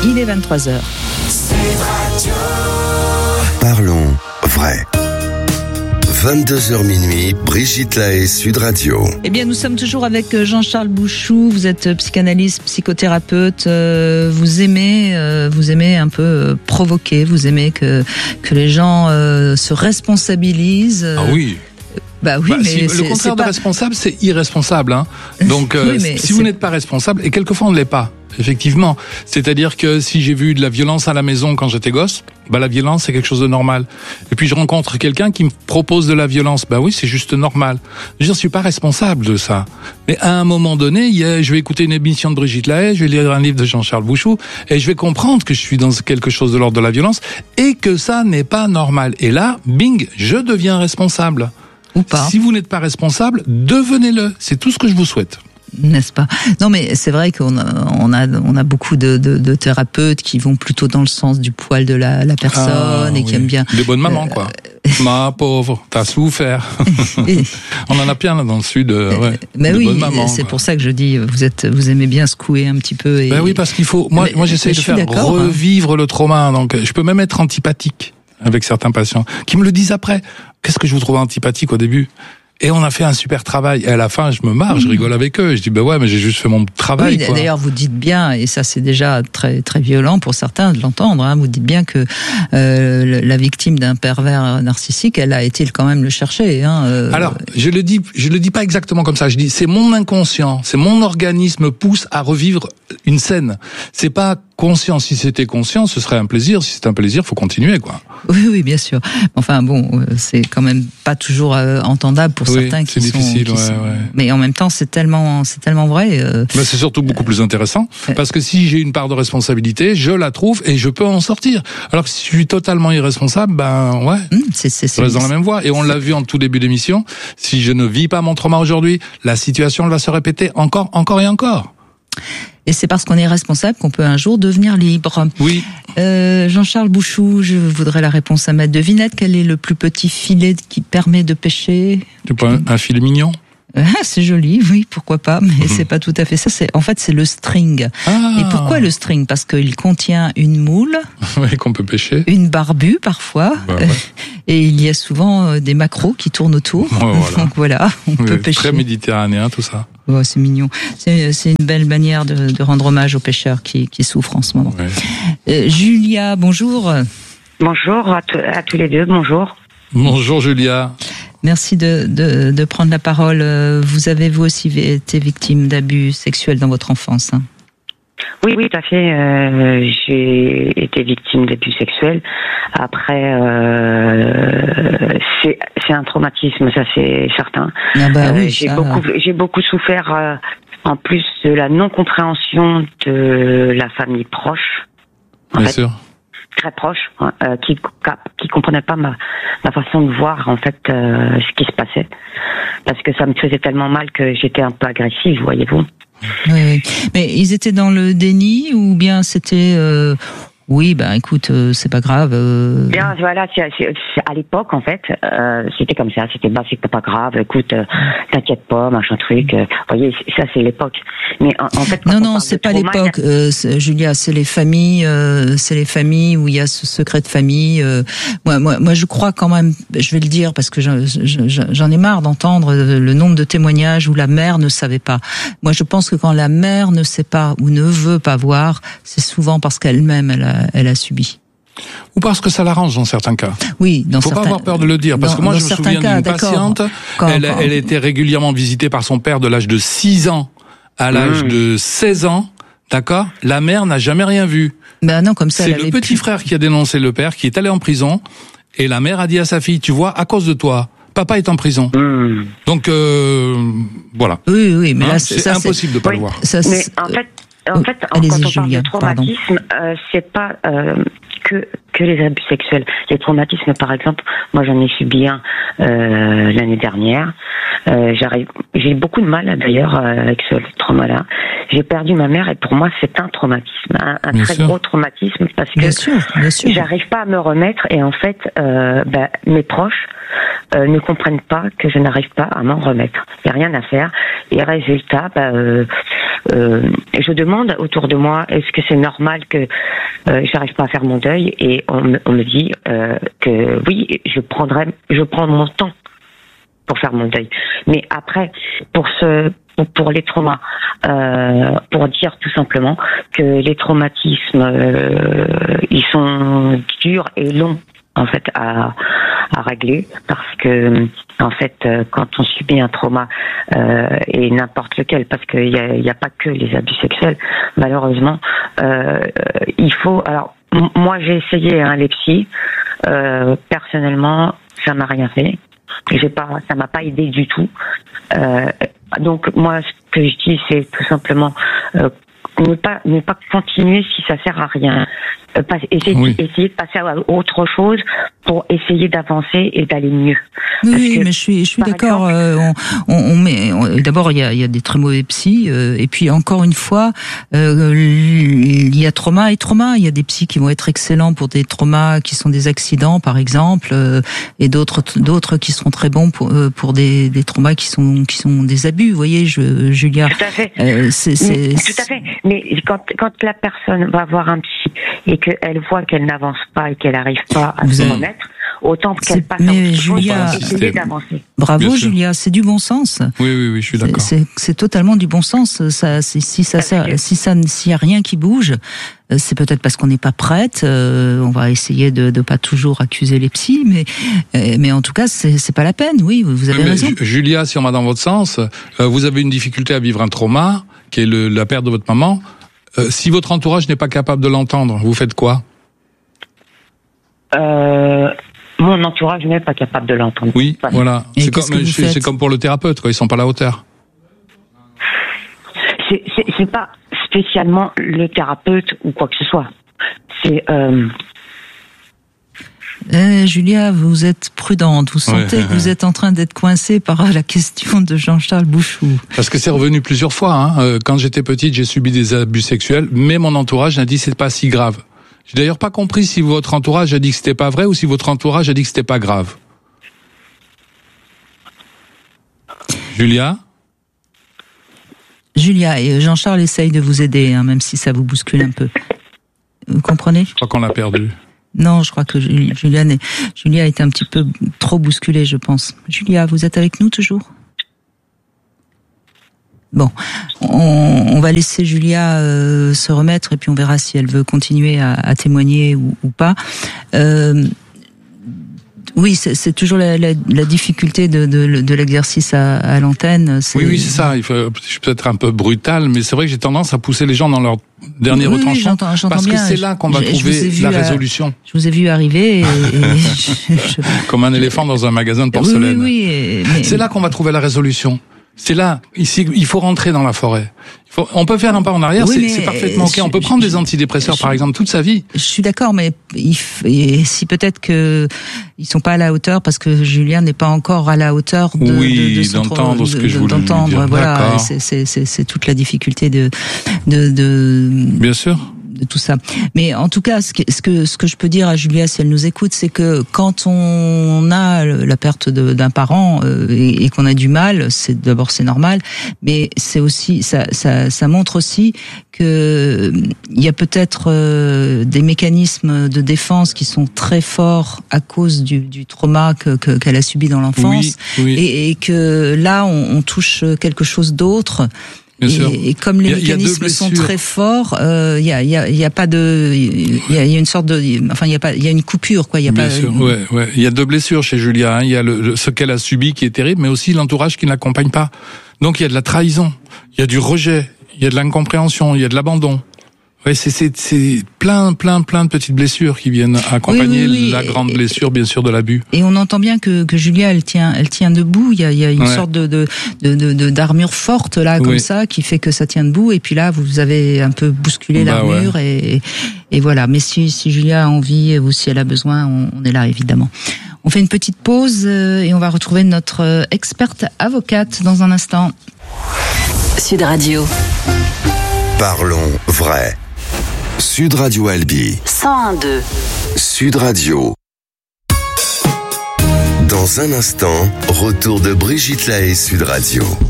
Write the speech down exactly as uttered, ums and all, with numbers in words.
Il est vingt-trois heures. Parlons vrai. vingt-deux heures minuit, Brigitte Lahaie, Sud Radio. Eh bien, nous sommes toujours avec Jean-Charles Bouchou. Vous êtes psychanalyste, psychothérapeute. Euh, vous aimez, euh, vous aimez un peu euh, provoquer. Vous aimez que que les gens euh, se responsabilisent. Ah oui. Bah oui, bah, mais si, c'est, le contraire de pas... responsable, c'est irresponsable. Hein. Donc, euh, oui, si vous n'êtes pas responsable, et quelquefois on ne l'est pas, effectivement. C'est-à-dire que si j'ai vu de la violence à la maison quand j'étais gosse, bah la violence c'est quelque chose de normal. Et puis je rencontre quelqu'un qui me propose de la violence, bah oui, c'est juste normal. Je veux dire, je suis pas responsable de ça. Mais à un moment donné, il y a, je vais écouter une émission de Brigitte Lahaie, je vais lire un livre de Jean-Charles Bouchou, et je vais comprendre que je suis dans quelque chose de l'ordre de la violence et que ça n'est pas normal. Et là, bing, je deviens responsable. Ou pas. Si vous n'êtes pas responsable, devenez-le. C'est tout ce que je vous souhaite. N'est-ce pas? Non, mais c'est vrai qu'on a, on a, on a beaucoup de, de, de thérapeutes qui vont plutôt dans le sens du poil de la, la personne ah, et qui oui. aiment bien. Des bonnes mamans, euh, quoi. Ma pauvre, t'as souffert. On en a plein là dans le sud. Euh, ouais, mais oui, mamans, c'est quoi. Pour ça que je dis, vous êtes, vous aimez bien secouer un petit peu. Et... Ben oui, parce qu'il faut. Moi, mais, moi, j'essaie de faire revivre hein. le trauma. Donc, je peux même être antipathique avec certains patients qui me le disent après. Qu'est-ce que je vous trouve antipathique au début? Et on a fait un super travail. Et à la fin, je me marre, mmh. je rigole avec eux. Je dis, ben ouais, mais j'ai juste fait mon travail. Oui, quoi. D'ailleurs, vous dites bien, et ça c'est déjà très très violent pour certains de l'entendre, hein, vous dites bien que euh, la victime d'un pervers narcissique, elle a été quand même le chercher. Hein, euh... Alors, je le dis, je le dis pas exactement comme ça. Je dis, c'est mon inconscient, c'est mon organisme pousse à revivre une scène. C'est pas conscient. Si c'était conscient, ce serait un plaisir. Si c'est un plaisir, faut continuer, quoi. Oui, oui, bien sûr. Enfin bon, c'est quand même pas toujours euh, entendable pour oui, certains qui c'est sont. difficile, Qui ouais, sont... ouais. Mais en même temps, c'est tellement, c'est tellement vrai. Euh... Mais c'est surtout beaucoup plus intéressant parce que si j'ai une part de responsabilité, je la trouve et je peux en sortir. Alors que si je suis totalement irresponsable, ben ouais, mmh, c'est, c'est, je reste dans la même voie. Et on l'a vu en tout début d'émission. Si je ne vis pas mon trauma aujourd'hui, la situation va se répéter encore, encore et encore. Et c'est parce qu'on est responsable qu'on peut un jour devenir libre. Oui. Euh, Jean-Charles Bouchou, je voudrais la réponse à ma devinette. Quel est le plus petit filet qui permet de pêcher? C'est pas un, un filet mignon? Ah, c'est joli, oui, pourquoi pas, mais mmh. c'est pas tout à fait ça. C'est en fait c'est le string. Ah. Et pourquoi le string? Parce qu'il contient une moule, oui, qu'on peut pêcher, une barbue parfois, bah, ouais. et il y a souvent des maquereaux qui tournent autour. Ouais, voilà. Donc voilà, on oui, peut pêcher. Très méditerranéen tout ça. Oh, c'est mignon. C'est, c'est une belle manière de, de rendre hommage aux pêcheurs qui, qui souffrent en ce moment. Ouais. Euh, Julia, bonjour. Bonjour à, t- à tous les deux. Bonjour. Bonjour Julia. Merci de, de, de prendre la parole. Vous avez vous aussi été victime d'abus sexuels dans votre enfance, hein? Oui, oui, tout à fait. Euh, j'ai été victime d'abus sexuels. Après, euh, c'est, c'est un traumatisme, ça c'est certain. Ah bah oui, euh, j'ai ça... beaucoup, j'ai beaucoup souffert euh, en plus de la non-compréhension de la famille proche. En Bien fait. sûr. Très proche, euh, qui qui comprenait pas ma ma façon de voir en fait euh, ce qui se passait, parce que ça me faisait tellement mal que j'étais un peu agressive, voyez-vous. Oui, mais ils étaient dans le déni ou bien c'était euh, oui, ben écoute, euh, c'est pas grave. Euh... Bien, voilà, c'est, c'est, c'est, à l'époque en fait, euh, c'était comme ça, c'était bah c'est pas grave, écoute, euh, t'inquiète pas, machin truc. Euh, voyez, ça c'est l'époque. Mais en, en fait, non, non, c'est pas trauma, l'époque, euh, c'est, Julia, c'est les familles, euh, c'est les familles où il y a ce secret de famille. Euh, moi, moi, moi, je crois quand même, je vais le dire parce que j'en, j'en ai marre d'entendre le nombre de témoignages où la mère ne savait pas. Moi, je pense que quand la mère ne sait pas ou ne veut pas voir, c'est souvent parce qu'elle-même elle a elle a subi. Ou parce que ça l'arrange dans certains cas. Oui, dans Faut certains... pas avoir peur de le dire, parce dans, que moi je me souviens cas, d'une d'accord. patiente, quand, elle, quand... elle était régulièrement visitée par son père de l'âge de six ans à l'âge mmh. de seize ans, d'accord? La mère n'a jamais rien vu. Ben non, comme ça, c'est elle le petit pu... frère qui a dénoncé le père, qui est allé en prison, et la mère a dit à sa fille, tu vois, à cause de toi, papa est en prison. Mmh. Donc, euh, voilà. Oui, oui, mais hein, là, c'est ça, impossible c'est... de pas oui, le voir. Ça, mais en fait, En fait, Allez-y, quand on Julia, parle de traumatisme, euh, c'est pas euh, que que les abus sexuels. Les traumatismes, par exemple, moi j'en ai subi un euh, l'année dernière. Euh, j'arrive, j'ai eu beaucoup de mal d'ailleurs euh, avec ce trauma-là. J'ai perdu ma mère et pour moi c'est un traumatisme, un, un très sûr. gros traumatisme parce que bien sûr, bien sûr. j'arrive pas à me remettre et en fait euh, bah, mes proches euh, ne comprennent pas que je n'arrive pas à m'en remettre. Il n'y a rien à faire et résultat, bah, euh, euh, je demande autour de moi est-ce que c'est normal que euh, j'arrive pas à faire mon deuil et on me, on me dit euh, que oui, je prendrai, je prends mon temps pour faire mon deuil. Mais après, pour ce, pour les traumas, euh, pour dire tout simplement que les traumatismes, euh, ils sont durs et longs en fait à, à régler parce que en fait quand on subit un trauma euh, et n'importe lequel, parce qu'il y a, il y a pas que les abus sexuels, malheureusement, euh, il faut. Alors m- moi j'ai essayé hein, les psys, euh, personnellement ça m'a rien fait. J'ai pas, ça m'a pas aidé du tout. Euh, donc moi, ce que je dis, c'est tout simplement euh, ne pas ne pas continuer si ça sert à rien. Euh, pas, essayer, oui. essayer de passer à autre chose pour essayer d'avancer et d'aller mieux. Oui, oui mais je suis je suis d'accord. Exemple, euh, on, on, on met on, d'abord il y a il y a des très mauvais psys euh, et puis encore une fois euh, il y a trauma et trauma. Il y a des psys qui vont être excellents pour des traumas qui sont des accidents par exemple euh, et d'autres d'autres qui seront très bons pour euh, pour des des traumas qui sont qui sont des abus. Vous voyez, je, Julia. Tout à fait. Euh, c'est, c'est, tout à fait. Mais quand quand la personne va voir un psy et qu'elle voit qu'elle n'avance pas et qu'elle n'arrive pas à se remettre, autant qu'elle passe à autre chose pour essayer d'avancer. Bravo Julia, c'est du bon sens. Oui, oui, oui, je suis d'accord. C'est, c'est, c'est totalement du bon sens. Ça, si, si ça, ça que... si ça, s'il y a rien qui bouge, c'est peut-être parce qu'on n'est pas prête. Euh, on va essayer de ne pas toujours accuser les psys, mais mais en tout cas, c'est, c'est pas la peine. Oui, vous avez mais raison. Julia, si on va dans votre sens, euh, vous avez une difficulté à vivre un trauma, qui est le, la perte de votre maman. Euh, si votre entourage n'est pas capable de l'entendre, vous faites quoi ? Euh, mon entourage n'est pas capable de l'entendre. Oui, enfin, voilà. C'est comme, c'est, c'est comme pour le thérapeute, quoi. Ils sont pas à la hauteur. C'est, c'est, c'est pas spécialement le thérapeute ou quoi que ce soit. C'est. Euh... Euh, Julia, vous êtes prudente. Vous sentez ouais, que vous êtes en train d'être coincée par la question de Jean-Charles Bouchou. Parce que c'est revenu plusieurs fois. Hein. Quand j'étais petite, j'ai subi des abus sexuels, mais mon entourage a dit c'est pas si grave. J'ai d'ailleurs pas compris si votre entourage a dit que c'était pas vrai ou si votre entourage a dit que c'était pas grave. Julia ? Julia, et Jean-Charles essaye de vous aider, hein, même si ça vous bouscule un peu. Vous comprenez ? Je crois qu'on l'a perdu. Non, je crois que Julia, Julia a été un petit peu trop bousculée, je pense. Julia, vous êtes avec nous toujours ? Bon, on, on va laisser Julia euh, se remettre et puis on verra si elle veut continuer à, à témoigner ou, ou pas. Euh, oui, c'est, c'est toujours la, la, la difficulté de, de, de l'exercice à, à l'antenne. C'est... Oui, oui, c'est ça. Il faut, je suis peut-être un peu brutal, mais c'est vrai que j'ai tendance à pousser les gens dans leur dernier oui, retranchement. Oui, j'entends, j'entends parce bien. que c'est là qu'on va je, trouver je la résolution. Je vous ai vu arriver. Et, et je, je... Comme un éléphant dans un magasin de porcelaine. Oui, oui, oui, et, mais... C'est là qu'on va trouver la résolution. C'est là, ici, il faut rentrer dans la forêt. Il faut, on peut faire un pas en arrière, oui, c'est, c'est parfaitement ok. On peut prendre je, des antidépresseurs, je, par exemple, toute sa vie. Je suis d'accord, mais il, et si peut-être que ils sont pas à la hauteur parce que Julien n'est pas encore à la hauteur de, oui, de, de son d'entendre de, ce que je voulais d'entendre. dire. Voilà, c'est, c'est, c'est, c'est toute la difficulté de, de, de. Bien sûr. De tout ça. Mais en tout cas, ce que, ce que, ce que je peux dire à Julia, si elle nous écoute, c'est que quand on a la perte de, d'un parent euh, et, et qu'on a du mal, c'est d'abord c'est normal, mais c'est aussi ça, ça, ça montre aussi que il y a peut-être euh, des mécanismes de défense qui sont très forts à cause du, du trauma que, que, qu'elle a subi dans l'enfance, oui, oui. Et, et que là on, on touche quelque chose d'autre. Bien sûr. Et, et comme les il y a, mécanismes il y a sont très forts, il euh, y a il y a il y a pas de il y a, il y a une sorte de enfin il y a pas il y a une coupure quoi, il y a Bien pas sûr, ouais ouais, il y a deux blessures chez Julia, hein. Il y a le, le, ce qu'elle a subi qui est terrible, mais aussi l'entourage qui ne l'accompagne pas. Donc il y a de la trahison, il y a du rejet, il y a de l'incompréhension, il y a de l'abandon. Vous Ouais, c'est, c'est, c'est plein, plein, plein de petites blessures qui viennent accompagner oui, oui, oui. la grande et, blessure, bien sûr, de l'abus. Et on entend bien que, que Julia, elle tient, elle tient debout. Il y a, il y a une ouais. sorte de, de, de, de, d'armure forte, là, comme oui. ça, qui fait que ça tient debout. Et puis là, vous avez un peu bousculé bah, l'armure ouais. et, et voilà. Mais si, si Julia a envie ou si elle a besoin, on, on est là, évidemment. On fait une petite pause et on va retrouver notre experte avocate dans un instant. Sud Radio. Parlons vrai. Sud Radio Albi. cent un virgule deux. Sud Radio. Dans un instant, retour de Brigitte Lahaie Sud Radio.